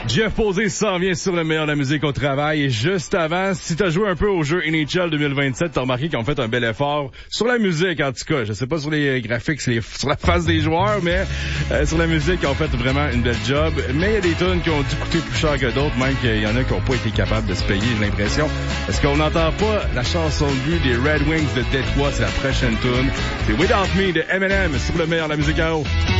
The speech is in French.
Jeff Posey s'en vient sur le meilleur de la musique au travail. Et juste avant, si t'as joué un peu au jeu NHL 2027, t'as remarqué qu'ils ont fait un bel effort sur la musique, en tout cas. Je sais pas sur les graphiques, sur la face des joueurs, mais sur la musique, ils ont fait vraiment une belle job. Mais il y a des tunes qui ont dû coûter plus cher que d'autres, même qu'il y en a qui n'ont pas été capables de se payer, j'ai l'impression. Parce qu'on n'entend pas la chanson de but des Red Wings de Détroit, c'est la prochaine tune. C'est Without Me de Eminem sur le meilleur de la musique à eau.